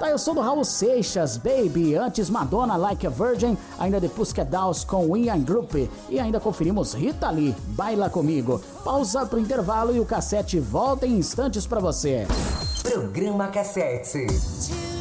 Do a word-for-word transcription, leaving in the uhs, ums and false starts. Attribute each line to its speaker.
Speaker 1: Tá, eu sou do Raul Seixas, Baby, antes Madonna, Like a Virgin, ainda The Pussycat Dolls com Ian Group e ainda conferimos Rita Lee, Baila Comigo. Pausa pro intervalo e o cassete volta em instantes pra você.
Speaker 2: Programa Cassete.